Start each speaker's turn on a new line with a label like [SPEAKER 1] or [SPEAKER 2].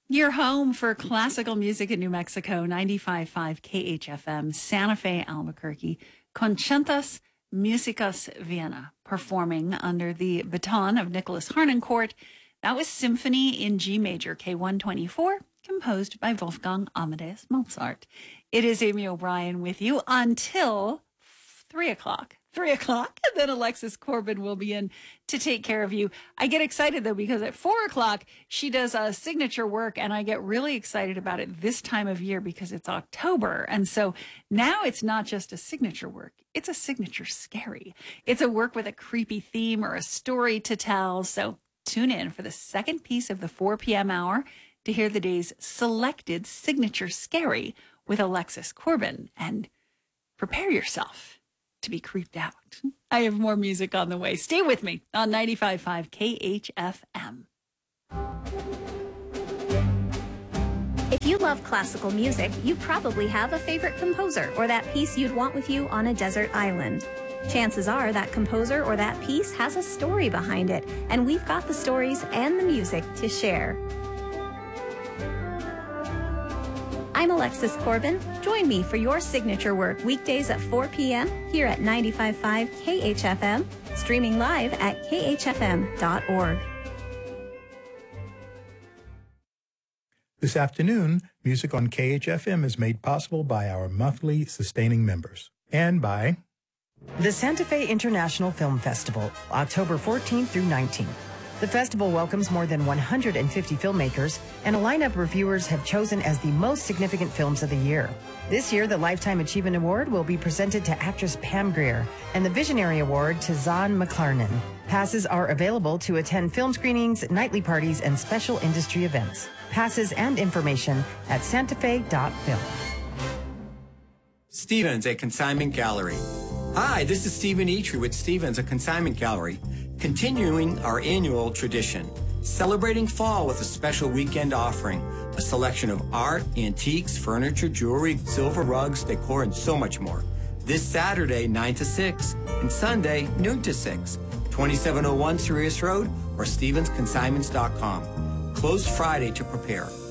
[SPEAKER 1] Your home for classical music in New Mexico, 95.5 KHFM, Santa Fe, Albuquerque, Concentas Musicas Vienna, performing under the baton of Nicholas Harnoncourt. That was Symphony in G Major, K124, composed by Wolfgang Amadeus Mozart. It is Amy O'Brien with you until 3 o'clock. 3 o'clock, and then Alexis Corbin will be in to take care of you. I get excited, though, because at 4 o'clock, she does a signature work, and I get really excited about it this time of year because it's October. And so now it's not just a signature work. It's a signature scary. It's a work with a creepy theme or a story to tell. So tune in for the second piece of the 4 p.m. hour to hear the day's selected signature scary with Alexis Corbin. And prepare yourself to be creeped out. I have more music on the way. Stay with me on 95.5 KHFM.
[SPEAKER 2] If you love classical music, you probably have a favorite composer or that piece you'd want with you on a desert island. Chances are that composer or that piece has a story behind it, and we've got the stories and the music to share. I'm Alexis Corbin. Join me for your signature work weekdays at 4 p.m. here at 95.5 KHFM, streaming live at khfm.org.
[SPEAKER 3] This afternoon, music on KHFM is made possible by our monthly sustaining members and by
[SPEAKER 4] the Santa Fe International Film Festival, October 14th through 19th. The festival welcomes more than 150 filmmakers, and a lineup of reviewers have chosen as the most significant films of the year. This year, the Lifetime Achievement Award will be presented to actress Pam Grier and the Visionary Award to Zahn McClarnon. Passes are available to attend film screenings, nightly parties, and special industry events. Passes and information at santafe.film.
[SPEAKER 5] Stevens, a consignment gallery. Hi, this is Stephen Eitri with Stevens, a consignment gallery, continuing our annual tradition, celebrating fall with a special weekend offering, a selection of art, antiques, furniture, jewelry, silver rugs, decor, and so much more. This Saturday, 9 to 6, and Sunday, noon to 6, 2701 Sirius Road or StevensConsignments.com. Closed Friday to prepare.